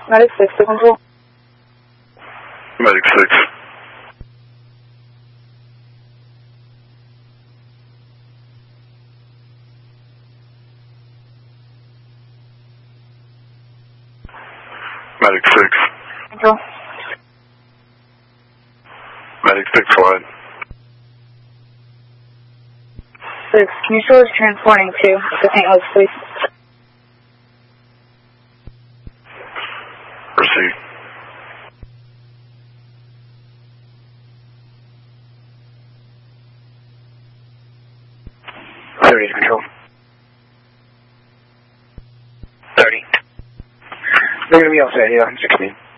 Medic 6 to control. Medic 6. Medic 6. Control. Medic 6 wide. 6. Mutual is transporting to the St. Louis Police. Receive. To control. 30. They're going to be all set, yeah, 16.